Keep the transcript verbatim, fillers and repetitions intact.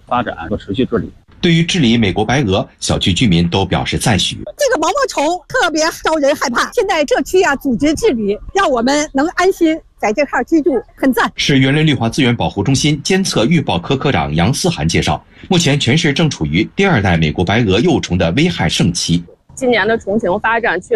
发展和持续治理。 对于治理美国白鹅，小区居民都表示赞许。 这个毛毛虫特别招人害怕，现在这区啊组织治理，让我们能安心在这块居住，很赞。 市园林绿化资源保护中心监测预报科科长杨思涵介绍，目前全市正处于第二代美国白鹅幼虫的危害盛期。 今年的虫情发展确